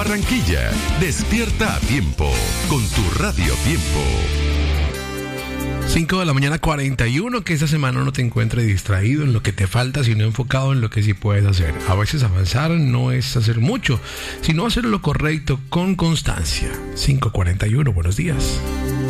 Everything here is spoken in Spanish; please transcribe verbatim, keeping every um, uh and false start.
Barranquilla, despierta a tiempo con tu Radio Tiempo. cinco de la mañana cuarenta y uno, que esta semana no te encuentres distraído en lo que te falta, sino enfocado en lo que sí puedes hacer. A veces avanzar no es hacer mucho, sino hacer lo correcto con constancia. cinco cuarenta y uno, buenos días.